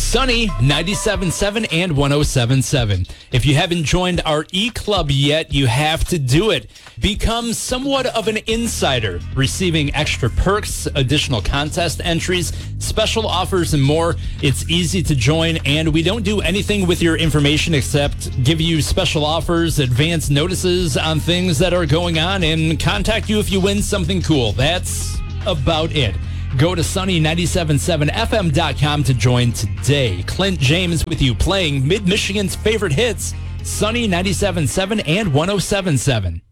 Sunny 97.7 and 107.7. If you haven't joined our E-Club yet, you have to do it. Become somewhat of an insider, receiving extra perks, additional contest entries, special offers, and more. It's easy to join, and we don't do anything with your information except give you special offers, advance notices on things that are going on, and contact you if you win something cool. That's about it. Go to sunny977fm.com to join today. Clint James with you, playing Mid-Michigan's favorite hits, Sunny 97.7 and 107.7.